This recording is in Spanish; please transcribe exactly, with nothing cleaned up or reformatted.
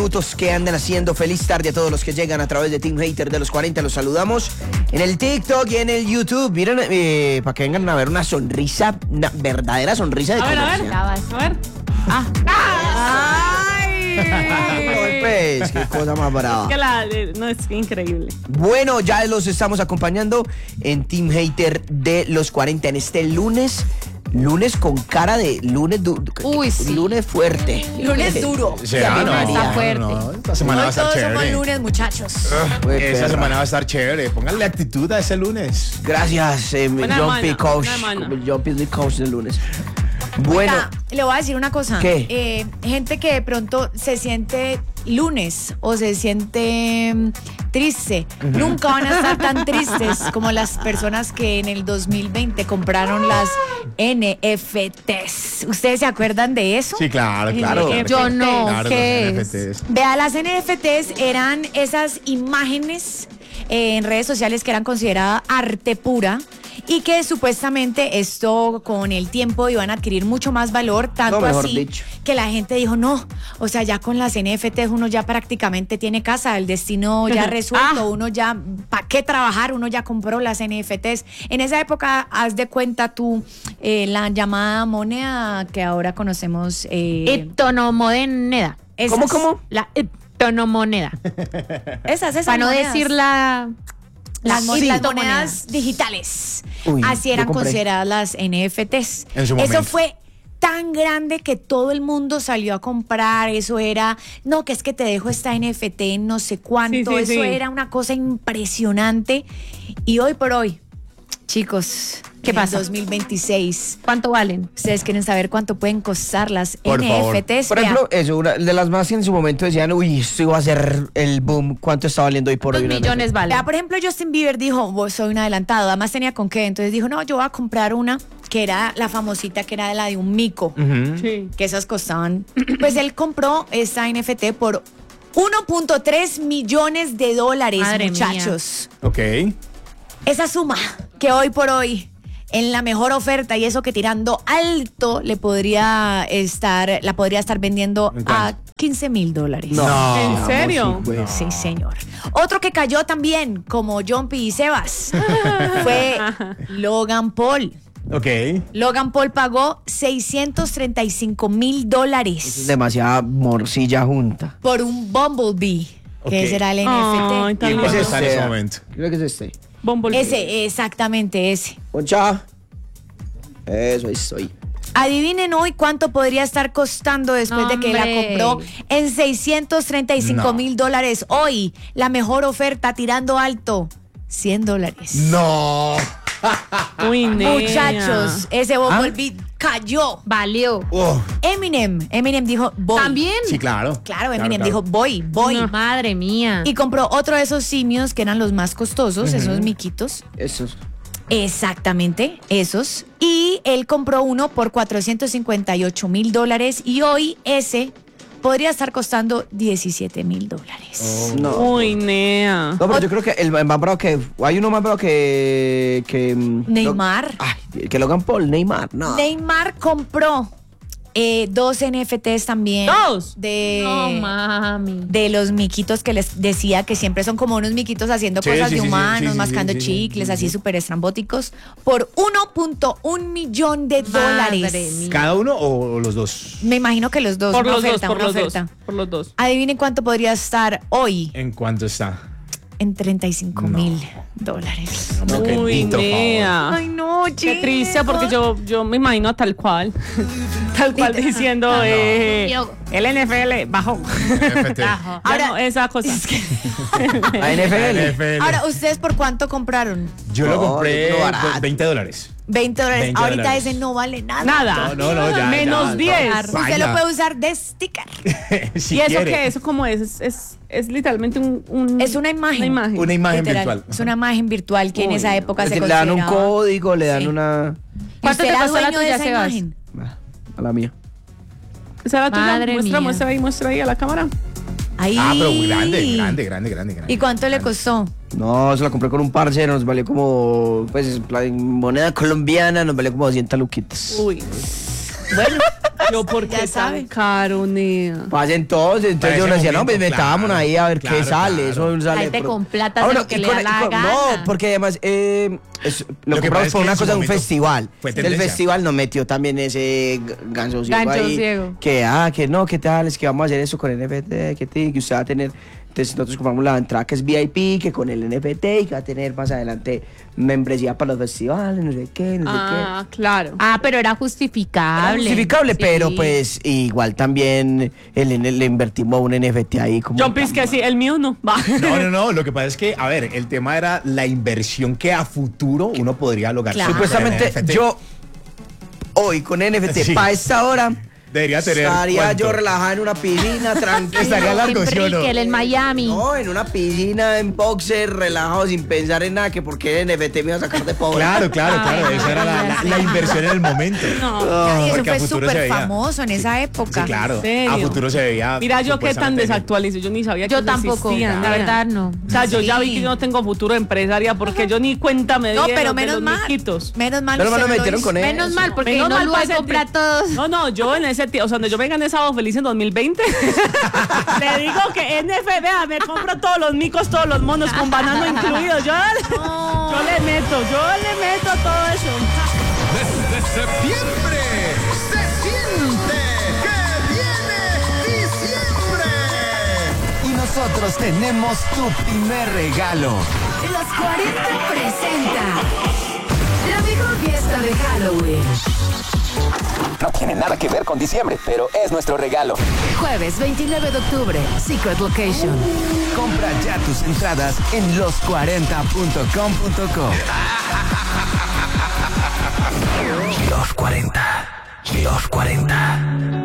minutos. ¿Qué andan haciendo? Feliz tarde a todos los que llegan a través de Team Hater de los cuarenta. Los saludamos en el TikTok y en el YouTube. Miren, eh, para que vengan a ver una sonrisa, una verdadera sonrisa de A ver, a ver, comercial. a ver. Ah. ¡Ay! Ay, pues, qué cosa más brava. Es que la, eh, no, es increíble. Bueno, ya los estamos acompañando en Team Hater de los cuarenta en este lunes. Lunes con cara de lunes du- Uy, sí. lunes fuerte. Lunes duro. Será, no, Está fuerte. no, esta semana va a Hoy estar todos somos chévere. lunes, muchachos. Pues, Esta perra. semana va a estar chévere. Pónganle actitud a ese lunes. Gracias, eh, Buena Jumpy mano, Coach. buena mano. Jumpy es mi coach del lunes. Bueno, Oiga, le voy a decir una cosa. ¿Qué? Eh, gente que de pronto se siente lunes o se siente mm, triste, nunca van a estar tan tristes como las personas que en el dos mil veinte compraron las N F Ts. ¿Ustedes se acuerdan de eso? Sí, claro, claro. N F Ts. Yo no. Claro, ¿Qué los es? N F Ts. Vea, las N F Ts eran esas imágenes eh, en redes sociales que eran consideradas arte pura y que supuestamente esto con el tiempo iban a adquirir mucho más valor, tanto No, mejor así dicho. que la gente dijo, no, o sea, ya con las N F Ts uno ya prácticamente tiene casa, el destino ya resuelto, Ah. uno ya, ¿para qué trabajar? Uno ya compró las N F Ts. En esa época, haz de cuenta tú, eh, la llamada moneda que ahora conocemos. Eh, Hiptonomoneda. esas- ¿Cómo, cómo? La hiptonomoneda. Esas, esas Para no monedas. decir la... Las, Sí, mon- las monedas. monedas digitales. Uy, Así yo eran compré. consideradas las N F Ts. En su Eso momento. fue tan grande que todo el mundo salió a comprar. Eso era, no, que es que te dejo esta N F T en no sé cuánto. Sí, sí, Eso sí. era una cosa impresionante. Y hoy por hoy, chicos, ¿Qué en el pasa? dos mil veintiséis, ¿Cuánto valen? ustedes quieren saber cuánto pueden costar las Por N favor. F Ts. por Vea, ejemplo, eso, una de las más que en su momento decían, uy, esto iba a ser el boom. ¿Cuánto está valiendo hoy por Dos hoy? una millones valen. Vea, por ejemplo, Justin Bieber dijo, "Vos soy un adelantado", además tenía con qué, entonces dijo, no, yo voy a comprar una que era la famosita, que era la de un mico, Sí. que esas costaban, pues él compró esta N F T por uno punto tres millones de dólares, Madre muchachos. Ok. Esa suma que hoy por hoy, en la mejor oferta y eso que tirando alto, le podría estar, la podría estar vendiendo ¿En a cuánto? quince mil dólares. No. ¿En serio? Sí, pues. Sí, señor. Otro que cayó también, como Jumpy y Sebas, fue Logan Paul. Ok. Logan Paul pagó seiscientos treinta y cinco mil Es dólares demasiada morcilla junta. por un Bumblebee, Ok. que ese era el Ay, N F T. tan ¿Y lindo. cuánto está en ese Sea. momento? Creo que es este. Bumblebee. Ese, exactamente ese. Concha. Eso, ahí estoy. Adivinen hoy cuánto podría estar costando después de que la Hombre. compró en seiscientos treinta y cinco mil dólares. Hoy, la mejor oferta tirando alto, cien dólares. No. Uy, nena. Muchachos, ese Bumblebee cayó. Valió. Oh, Eminem, Eminem dijo, voy. ¿También? sí, claro. Claro, Eminem claro. dijo, voy, voy. No, madre mía. Y compró otro de esos simios que eran los más costosos, esos miquitos. Eso. Exactamente, esos. Y él compró uno por cuatrocientos cincuenta y ocho mil dólares y hoy ese podría estar costando diecisiete mil dólares. No. Uy, nea. No, pero yo creo que el más bravo que. Hay uno más bravo que. que mm, Neymar. Lo- ay, que Logan Paul, Neymar. No. Neymar compró eh, dos N F Ts también. ¿Dos? De, No, mami. de los miquitos que les decía que siempre son como unos miquitos haciendo Sí, cosas sí, de sí, sí, humanos, sí, sí, mascando sí, sí, chicles, sí, así sí. súper estrambóticos, por uno punto uno millón de Madre dólares. mía. ¿Cada uno o, o los dos? Me imagino que los dos. Por una los dos, oferta, por una los dos. oferta. Por los dos. Adivinen cuánto podría estar hoy ¿En cuánto está? en treinta y cinco mil dólares. Hombre, qué Uy, lindo, por favor. nea. Ay, no, Qué triste, porque yo, yo me imagino tal cual. Tal cual diciendo, eh, Yo- el N F L bajó. N F T. Bajo. Ahora, Ahora- no, esa cosa. A N F L. N F L. Ahora, ¿ustedes por cuánto compraron? Yo lo No, compré yo lo barato. por veinte dólares. veinte dólares. veinte Ahorita dólares. ese no vale nada. Nada. No, no, no, ya, Menos ya, diez. no. Usted Baila. lo puede usar de sticker. si ¿Y eso quiere. qué? ¿Eso cómo es? Es, es, es literalmente un, un- Es una imagen. Una imagen. Una imagen Literal. virtual. Es una imagen virtual que en Uy, esa no. época Es se decir, le dan un consideraba. código, le dan Sí. una. ¿Y ¿Cuánto usted te era costó la dueño de tuya, esa Sebas? imagen? A la mía. ¿Esa era tuya? Madre Muestra, mía. muestra ahí, muestra ahí a la cámara. Ahí. Ah, pero muy grande, grande, grande, grande, grande. ¿Y cuánto le Grande. costó? No, se la compré con un parcero, nos valió como. Pues en plan, en moneda colombiana, nos valió como doscientas luquitas. Uy. Bueno, Yo, ¿por qué Ya tan sabe. caro, nea? Pues entonces, entonces Para yo ese le decía, no, momento, pues metámonos claro, ahí a ver claro, qué sale. claro. Eso sale. Gente pro- con plata Ah, hace bueno, lo que y le con- da y la con- gana. No, porque además eh, es- lo, Lo que compramos pasa es por que una en su cosa de un momento festival. fue Del tendencia. festival nos metió también ese g- ganso ciego Gancho ahí, ciego. que ah, que no, que tal, es que vamos a hacer eso con N F T, que, te- que usted va a tener. Entonces nosotros compramos la entrada que es V I P, que con el N F T y que va a tener más adelante membresía para los festivales, no sé qué, no sé Ah, claro. Ah, pero era qué. justificable. Justificable, Sí. pero pues igual también el, el- le invertimos un N F T ahí como. John Piz, que sí, el mío no. Va. No, no, no. Lo que pasa es que, a ver, el tema era la inversión que a futuro uno podría lograr. Claro. con el Supuestamente N F T. yo hoy con N F T Sí. para esta hora Debería tener. estaría ¿cuánto? yo relajado en una piscina tranquilo. Estaría largo, En ¿sí o no? Brickell, en Miami. No, en una piscina en boxer, relajado sin pensar en nada, que porque el N F T me iba a sacar de pobre. Claro, claro, claro. Ay, Esa era la, la- la inversión en el momento. No. Y eso porque a fue futuro se súper veía. famoso en esa época. Sí, claro. ¿En serio? A futuro se veía. Mira, yo qué tan supuestamente bien. desactualizo. Yo ni sabía que Yo eso tampoco, existía, la nea. verdad no. O sea, yo ya vi Sí. que yo no tengo futuro empresaria porque yo ni cuenta me di No, de pero los- de menos los mal. miquitos. Menos mal. Menos mal usted me no lo metieron hizo. con él. Menos mal, porque Menos no mal lo pa' va a ese comprar ti- todos. No, no, yo en ese tiempo, o sea, donde yo me gané sábado feliz en dos mil veinte, le digo que N F T, me compro todos los micos, todos los monos con banano incluidos. Yo, yo le meto, yo le meto todo eso. Desde septiembre se siente que viene diciembre. Y nosotros tenemos tu primer regalo. Los cuarenta presenta la mejor fiesta de Halloween. No tiene nada que ver con diciembre, pero es nuestro regalo. Jueves veintinueve de octubre, Secret Location. Compra ya tus entradas en los cuarenta punto com punto co. Los cuarenta. Los cuarenta.